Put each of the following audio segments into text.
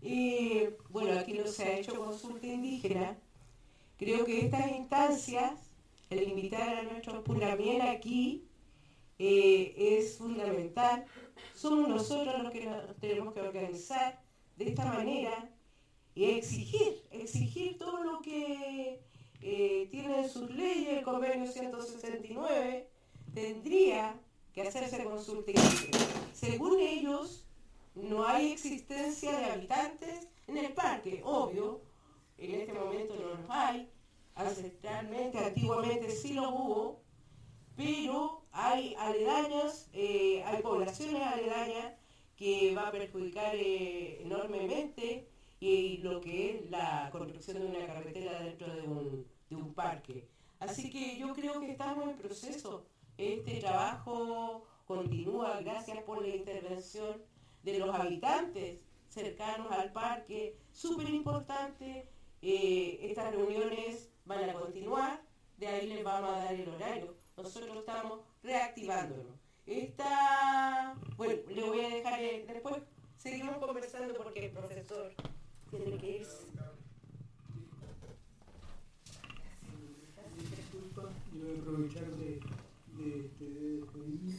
Bueno, aquí no se ha hecho consulta indígena. Creo que estas instancias, el invitar a nuestros punamien aquí, es fundamental. Somos nosotros los que nos tenemos que organizar de esta manera y exigir todo lo que tiene en sus leyes. El convenio 169 tendría que hacerse consulta indígena. Según ellos, no hay existencia de habitantes en el parque, obvio, en este momento no los hay, ancestralmente, antiguamente sí los hubo, pero hay aledaños, hay poblaciones aledañas que va a perjudicar enormemente y lo que es la construcción de una carretera dentro de un parque. Así que yo creo que estamos en proceso. Este trabajo continúa gracias por la intervención de los habitantes cercanos al parque, súper importante. Estas reuniones van a continuar, de ahí les vamos a dar el horario. Nosotros estamos reactivándonos. Bueno, le voy a dejar, después seguimos conversando porque el profesor tiene que irse. Yo voy a aprovechar de despedirme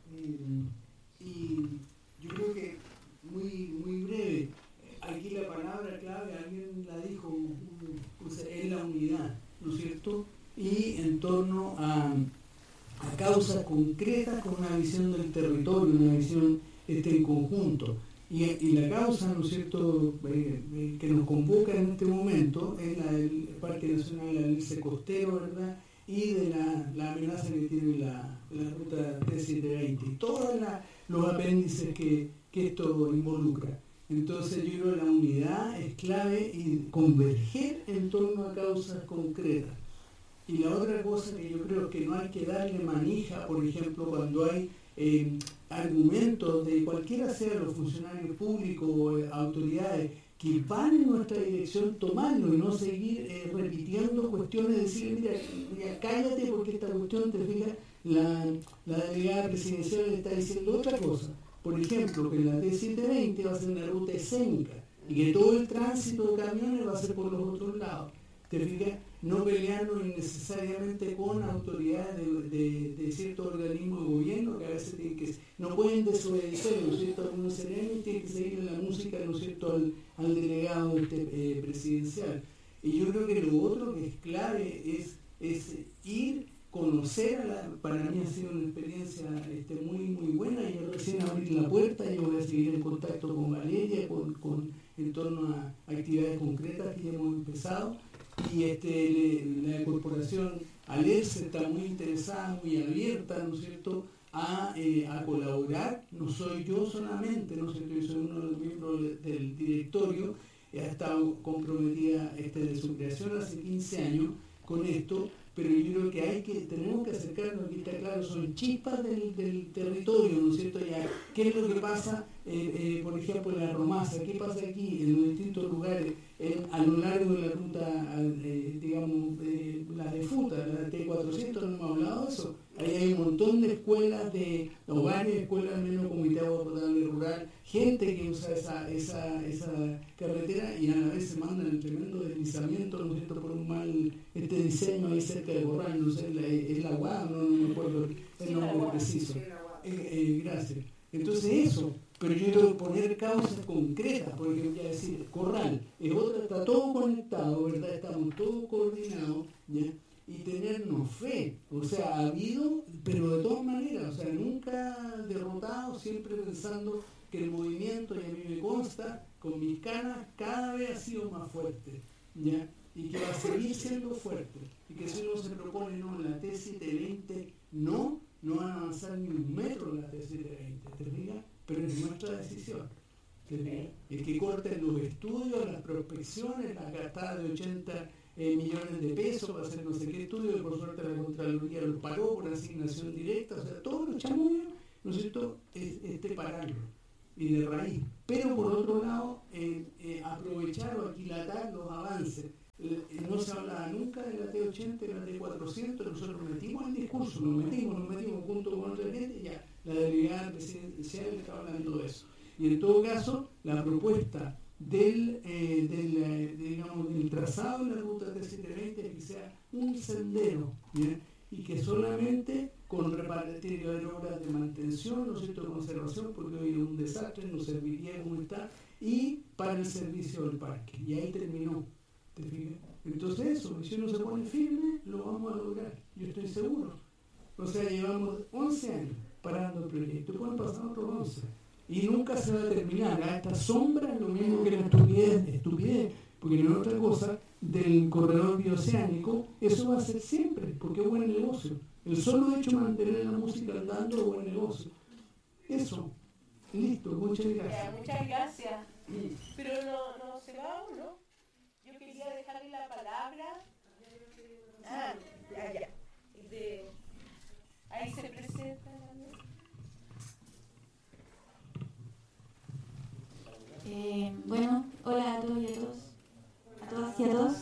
y yo creo que muy breve. Aquí la palabra clave, alguien la dijo, es la unidad, ¿no es cierto? Y en torno a causas concretas con una visión del territorio, una visión en conjunto. Y la causa, ¿no es cierto?, que nos convoca en este momento es la del Parque Nacional Alce Costero, ¿verdad?, y de la amenaza que tiene la ruta T720 y todos los apéndices que esto involucra. Entonces yo creo que la unidad es clave y converger en torno a causas concretas. Y la otra cosa que yo creo que no hay que darle manija, por ejemplo, cuando hay argumentos de cualquiera sea los funcionarios públicos o autoridades que van en nuestra dirección, tomarlo y no seguir repitiendo cuestiones, decir, mira, cállate porque esta cuestión, te fijas, la delegada presidencial está diciendo otra cosa. Por ejemplo, que la T720 va a ser una ruta escénica y que todo el tránsito de camiones va a ser por los otros lados. ¿Te fijas? No peleando innecesariamente con autoridades de ciertos organismos de gobierno que a veces no pueden desobedecer, ¿no es cierto?, algunos serenos tienen que seguir la música, ¿no es cierto?, al delegado presidencial. Y yo creo que lo otro que es clave es ir, conocer, para mí ha sido una experiencia muy buena, y yo recién abrí la puerta, yo voy a seguir en contacto con Valeria, en torno a actividades concretas que ya hemos empezado. Y la corporación ALERCE está muy interesada, muy abierta, ¿no es cierto?, a colaborar. No soy yo solamente, ¿no es cierto?, yo soy uno de los miembros del directorio, ha estado comprometida desde su creación hace 15 años con esto, pero yo creo que tenemos que acercarnos, aquí está claro, son chispas del territorio, ¿no es cierto? Ya, ¿qué es lo que pasa, por ejemplo, en la Romasa? ¿Qué pasa aquí en los distintos lugares, a lo largo de la ruta, digamos, la de FUTA, la T400, no hemos hablado de eso? Ahí hay un montón de escuelas, o varias escuelas, al menos Comité de Agua Potable Rural, gente que usa esa carretera y a la vez se mandan el tremendo deslizamiento, ¿no es cierto?, por un mal diseño ahí cerca de Borrán, no sé, es la UA, no me acuerdo el nombre preciso. Gracias. Entonces eso, pero yo quiero poner causas concretas, porque voy a decir, Corral, es otra, está todo conectado, ¿verdad? Estamos todos coordinados, ¿ya? Y tenernos fe, o sea, ha habido, pero de todas maneras, o sea, nunca derrotado, siempre pensando que el movimiento, y a mí me consta, con mis canas, cada vez ha sido más fuerte, ¿ya? Y que va a seguir siendo fuerte, y que si uno se propone, no, en la T720, no van a avanzar ni un metro en la T720, ¿te fijas? Pero es nuestra decisión. El que corten los estudios, las prospecciones, la gastada de 80 millones de pesos para hacer no sé qué estudio, y por suerte la Contraloría lo paró por asignación directa, o sea, todos los chamullos, ¿no es cierto?, pararlo, y de raíz. Pero por otro lado, aprovechar o aquilatar los avances. No se hablaba nunca de la T80 y la T400, nosotros metimos el discurso, nos metimos junto con otra gente, y ya la delegada presidencial está hablando de eso. Y en todo caso, la propuesta digamos, del trazado de la ruta 3720, que sea un sendero, ¿bien? Y que solamente tiene que haber obras de mantención, ¿no es cierto?, de conservación, porque hoy es un desastre, no serviría como está, y para el servicio del parque. Y ahí terminó, ¿te fijas? Entonces eso, si uno se pone firme, lo vamos a lograr, yo estoy seguro. O sea, llevamos 11 años parando el proyecto, pueden pasar otros 11. Y nunca se va a terminar. A esta sombra es lo mismo que la estupidez, porque no es otra cosa, del corredor bioceánico, eso va a ser siempre, porque es buen negocio. El solo hecho de mantener la música andando es buen negocio. Eso, listo, muchas gracias. Muchas gracias. Pero no se va uno. Yo quería dejarle la palabra. Ya. Ahí se presenta. Bueno, hola a todos y a todas y a todos.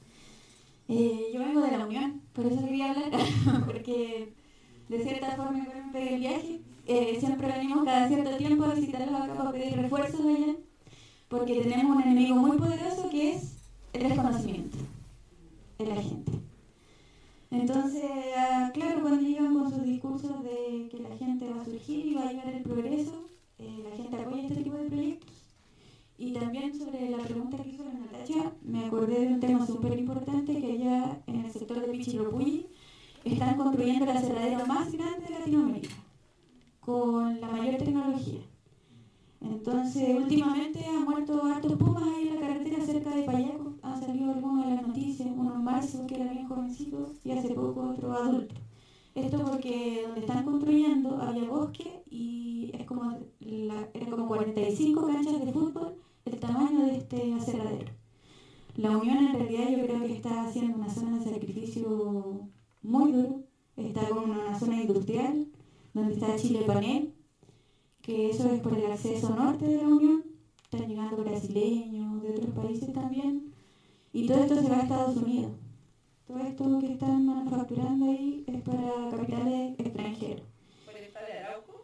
Yo vengo de la Unión, por eso quería hablar, porque de cierta forma igual me pegué el viaje. Siempre venimos cada cierto tiempo a visitarlos acá para pedir refuerzos allá, porque tenemos un enemigo muy poderoso que es el desconocimiento de la gente. Entonces, claro, cuando llegan con sus discursos de que la gente va a surgir y va a llevar el progreso, la gente apoya este tipo de proyectos. Y también sobre la pregunta que hizo la Natacha, me acordé de un tema súper importante, que allá en el sector de Pichilopulli están construyendo el aserradero más grande de Latinoamérica, con la mayor tecnología. Entonces, últimamente han muerto hartos pumas ahí en la carretera cerca de Payaco, han salido algunos de las noticias, uno en marzo que era bien jovencito y hace poco otro adulto. Esto porque donde están construyendo había bosque y era como 45 canchas de fútbol el tamaño de este aserradero. La Unión en realidad yo creo que está haciendo una zona de sacrificio muy duro, está como una zona industrial donde está Chile Panel, que eso es por el acceso norte de la Unión, están llegando brasileños de otros países también, y todo esto se va a Estados Unidos. Todo esto que están manufacturando ahí es para capitales extranjeros. ¿Por el padre Arauco?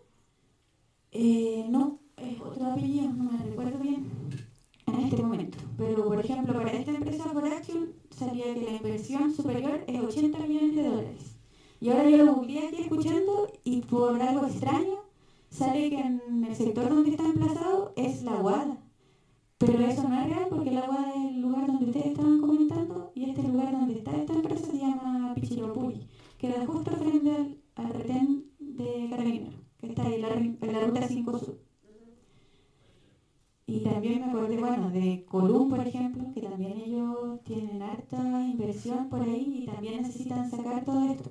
No, es otro apellido, no me recuerdo bien en este momento. Pero, por ejemplo, para esta empresa For Action salía que la inversión superior es $80 millones. Y ahora yo lo googleé aquí escuchando y por algo extraño sale que en el sector donde está emplazado es La Guada. Pero eso no es real porque La Guada es el lugar donde ustedes estaban comentando y este lugar donde está esta empresa se llama Pichilopulli, que queda justo frente al retén de Carabineros, que está ahí en la ruta 5 Sur. Y también me acordé, bueno, de Colum, por ejemplo, que también ellos tienen harta inversión por ahí y también necesitan sacar todo esto.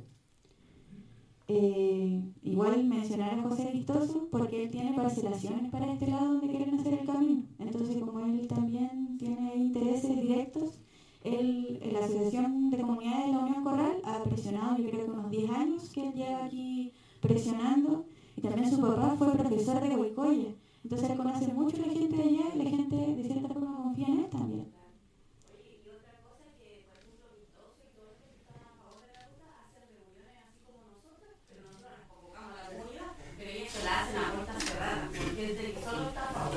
Igual mencionar a José Vistoso porque él tiene parcelaciones para este lado donde quieren hacer el camino. Entonces, como él también tiene intereses directos, la Asociación de Comunidades de la Unión Corral ha presionado, yo creo que unos 10 años que él lleva aquí presionando, y también su papá fue profesor de Huaycoya. Entonces él conoce mucho a la gente de allá y la gente de cierta forma confía en él también. Oye, y otra cosa que, por ejemplo, Vistoso y todos los que están a favor de la ruta hacen reuniones así como nosotros, pero nosotros las convocamos a la comunidad, pero ellos se la hacen a puertas cerradas, porque gente que solo está a favor.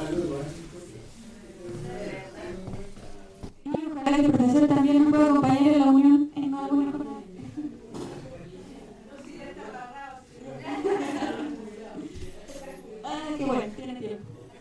Y ojalá que el profesor también nos pueda acompañar en la unión en alguna cosa. Qué bueno, tiene tiempo.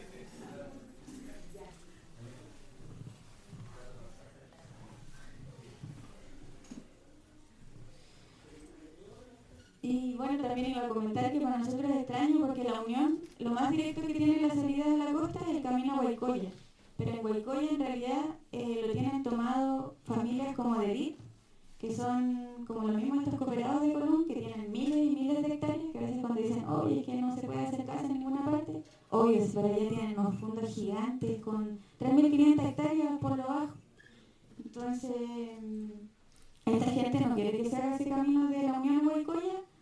Y bueno, también iba a comentar que para nosotros es extraño porque la Unión, lo más directo que tiene la salida de la costa es el camino a Huaycoya. Pero en Huaycoya en realidad lo tienen tomado familias como de DIT, que son como los mismos estos cooperados de Colón, que tienen miles y miles de hectáreas, que a veces cuando dicen, oye, que no se puede hacer casa en ninguna parte, obvio, si por allá tienen unos fundos gigantes con 3.500 hectáreas por lo bajo. Entonces, esta gente no quiere que se haga ese camino de la Unión a Huaycoya,